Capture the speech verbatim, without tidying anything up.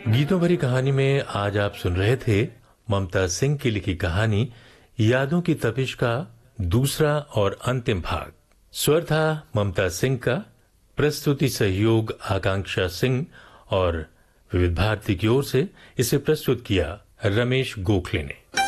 गीतों भरी कहानी में आज आप सुन रहे थे ममता सिंह की लिखी कहानी यादों की तपिश का दूसरा और अंतिम भाग। स्वर था ममता सिंह का, प्रस्तुति सहयोग आकांक्षा सिंह और विविध भारती की ओर से इसे प्रस्तुत किया रमेश गोखले ने।